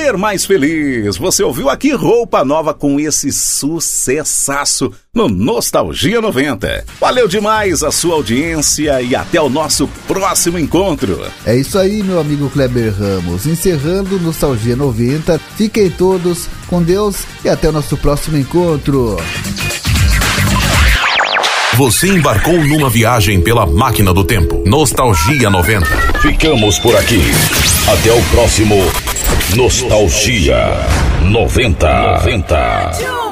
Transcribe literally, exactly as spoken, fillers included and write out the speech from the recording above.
Ser Mais Feliz. Você ouviu aqui Roupa Nova com esse sucessaço no Nostalgia noventa. Valeu demais a sua audiência e até o nosso próximo encontro. É isso aí, meu amigo Kleber Ramos. Encerrando Nostalgia noventa. Fiquem todos com Deus e até o nosso próximo encontro. Você embarcou numa viagem pela máquina do tempo. Nostalgia noventa. Ficamos por aqui. Até o próximo Nostalgia noventa. noventa.